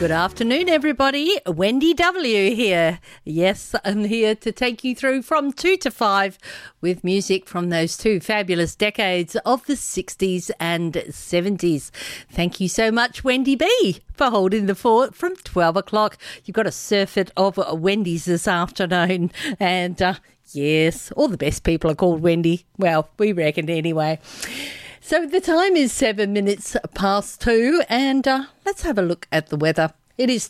Good afternoon, everybody. Wendy W. here. Yes, I'm here to take you through from 2 to 5 with music from those two fabulous decades of the 60s and 70s. Thank you so much, Wendy B, for holding the fort from 12 o'clock. You've got a surfeit of Wendy's this afternoon. And yes, all the best people are called Wendy. Well, we reckon anyway. So the time is 7 minutes past 2 and let's have a look at the weather. It is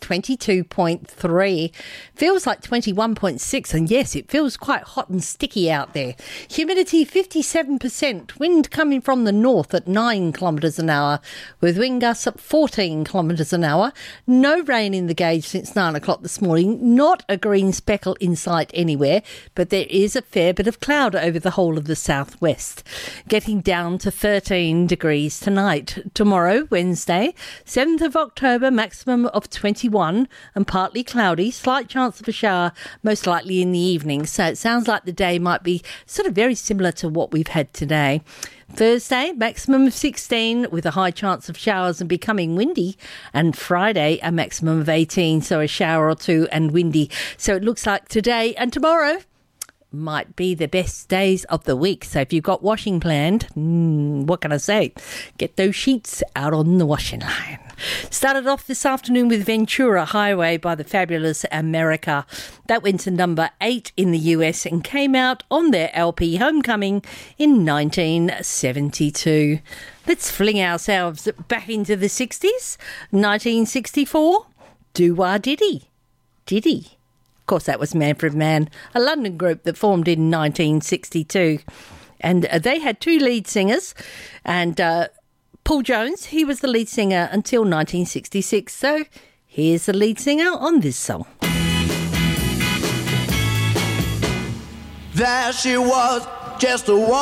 22.3, feels like 21.6, and yes, it feels quite hot and sticky out there. Humidity 57%, wind coming from the north at 9 kilometres an hour, with wind gusts at 14 kilometres an hour. No rain in the gauge since 9 o'clock this morning, not a green speckle in sight anywhere, but there is a fair bit of cloud over the whole of the southwest. Getting down to 13 degrees tonight. Tomorrow, Wednesday, 7th of October, maximum of 21 and partly cloudy, slight chance of a shower, most likely in the evening. So it sounds like the day might be sort of very similar to what we've had today. Thursday, maximum of 16 with a high chance of showers and becoming windy. And Friday, a maximum of 18, so a shower or two and windy. So it looks like today and tomorrow might be the best days of the week. So if you've got washing planned, what can I say? Get those sheets out on the washing line. Started off this afternoon with Ventura Highway by the fabulous America. That went to number 8 in the US and came out on their LP Homecoming in 1972. Let's fling ourselves back into the 60s. 1964, Do-Wah Diddy. Diddy. Of course, that was Manfred Mann, a London group that formed in 1962. And they had two lead singers. And Paul Jones, he was the lead singer until 1966. So here's the lead singer on this song. There she was, just a woman.